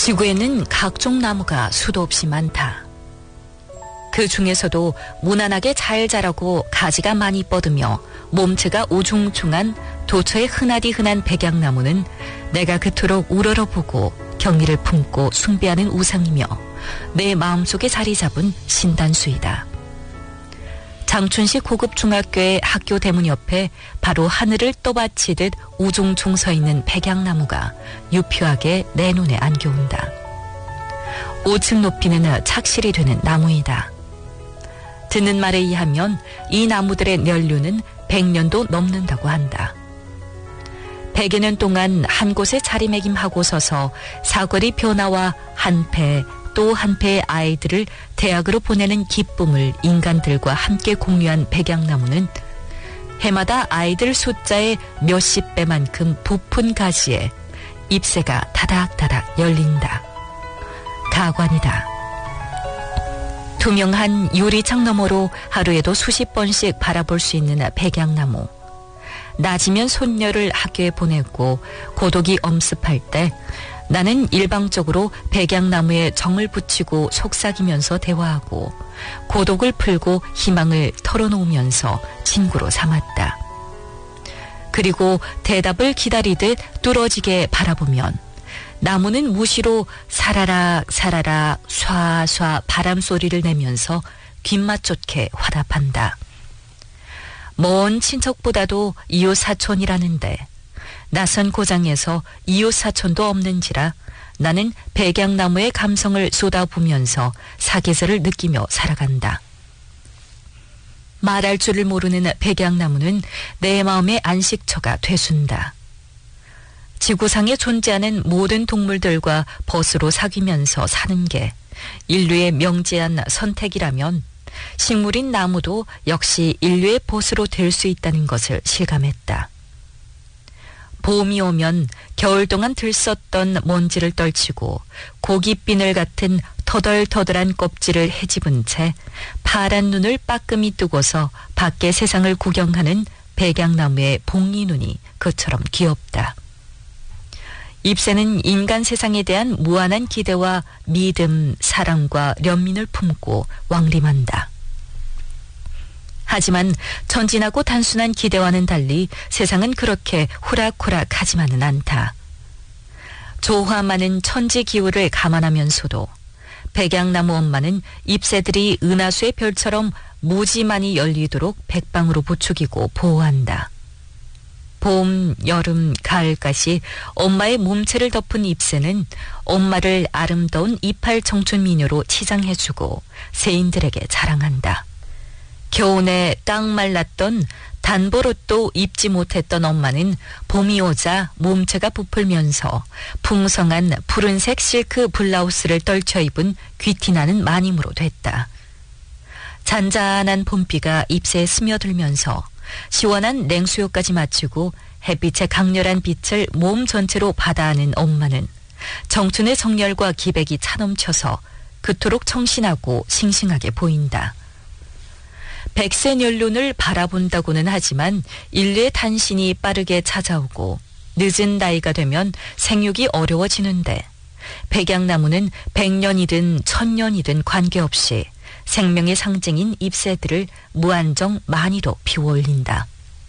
지구에는 각종 나무가 수도 없이 많다. 그 중에서도 무난하게 잘 자라고 가지가 많이 뻗으며 몸체가 우중충한 도처에 흔하디 흔한 백약나무는 내가 그토록 우러러보고 경의를 품고 숭배하는 우상이며 내 마음속에 자리 잡은 신단수이다. 장춘시 고급중학교의 학교 대문 옆에 바로 하늘을 떠받치듯 우중충 서 있는 백약나무가 유표하게 내 눈에 안겨온다. 5층 높이는 착실이 되는 나무이다. 듣는 말에 의하면 이 나무들의 연륜은 100년도 넘는다고 한다. 100여 년 동안 한 곳에 자리매김하고 서서 사거리 변화와 한 패 또 한 패의 아이들을 대학으로 보내는 기쁨을 인간들과 함께 공유한 백약나무는 해마다 아이들 숫자의 몇십 배만큼 부푼 가지에 잎새가 다닥다닥 열린다. 가관이다. 투명한 유리창 너머로 하루에도 수십 번씩 바라볼 수 있는 백약나무. 낮이면 손녀를 학교에 보내고 고독이 엄습할 때 나는 일방적으로 백약나무에 정을 붙이고 속삭이면서 대화하고 고독을 풀고 희망을 털어놓으면서 친구로 삼았다. 그리고 대답을 기다리듯 뚫어지게 바라보면 나무는 무시로 사라락 사라락 쏴쏴 바람소리를 내면서 귓맛 좋게 화답한다. 먼 친척보다도 이웃 사촌이라는데 낯선 고장에서 이웃 사촌도 없는지라 나는 백약나무의 감성을 쏟아부면서 사계절을 느끼며 살아간다. 말할 줄을 모르는 백약나무는 내 마음의 안식처가 되순다. 지구상에 존재하는 모든 동물들과 벗으로 사귀면서 사는 게 인류의 명제한 선택이라면 식물인 나무도 역시 인류의 벗으로 될 수 있다는 것을 실감했다. 봄이 오면 겨울 동안 들썩던 먼지를 떨치고 고깃비늘 같은 터덜터덜한 껍질을 헤집은 채 파란 눈을 빠끔히 뜨고서 밖의 세상을 구경하는 백약나무의 봉이 눈이 그처럼 귀엽다. 잎새는 인간 세상에 대한 무한한 기대와 믿음, 사랑과 연민을 품고 왕림한다. 하지만 천진하고 단순한 기대와는 달리 세상은 그렇게 호락호락하지만은 않다. 조화 많은 천지 기후를 감안하면서도 백약나무 엄마는 잎새들이 은하수의 별처럼 무지 많이 열리도록 백방으로 부추기고 보호한다. 봄, 여름, 가을까지 엄마의 몸체를 덮은 잎새는 엄마를 아름다운 이팔 청춘 미녀로 치장해주고 세인들에게 자랑한다. 겨우내 딱 말랐던 단벌옷도 입지 못했던 엄마는 봄이 오자 몸체가 부풀면서 풍성한 푸른색 실크 블라우스를 떨쳐 입은 귀티나는 마님으로 됐다. 잔잔한 봄비가 잎새에 스며들면서 시원한 냉수요까지 마치고 햇빛의 강렬한 빛을 몸 전체로 받아안은 엄마는 청춘의 정열과 기백이 차넘쳐서 그토록 청신하고 싱싱하게 보인다. 백세 연륜을 바라본다고는 하지만 인류의 탄신이 빠르게 찾아오고 늦은 나이가 되면 생육이 어려워지는데 백약나무는 100년이든 1000년이든 관계없이 생명의 상징인 잎새들을 무한정 많이로 피워올린다.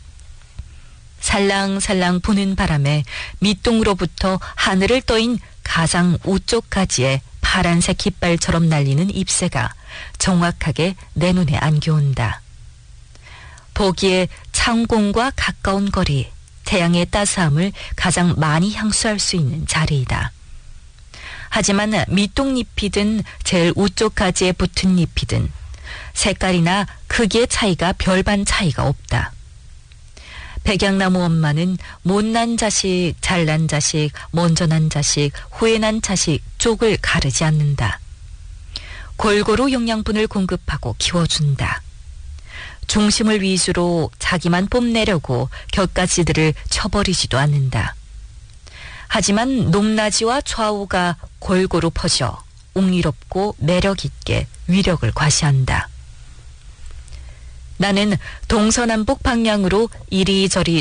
살랑살랑 부는 바람에 밑동으로부터 하늘을 떠인 가장 우쪽 가지에 파란색 깃발처럼 날리는 잎새가 정확하게 내 눈에 안겨온다. 보기에 창공과 가까운 거리, 태양의 따스함을 가장 많이 향수할 수 있는 자리이다. 하지만 밑동잎이든 제일 우쪽 가지에 붙은 잎이든 색깔이나 크기의 차이가 별반 차이가 없다. 백약나무 엄마는 못난 자식, 잘난 자식, 먼저 난 자식, 후에 난 자식 쪽을 가르지 않는다. 골고루 영양분을 공급하고 키워준다. 중심을 위주로 자기만 뽐내려고 곁가지들을 쳐버리지도 않는다. 하지만 높낮이와 좌우가 골고루 퍼져 웅이롭고 매력있게 위력을 과시한다. 나는 동서남북 방향으로 이리저리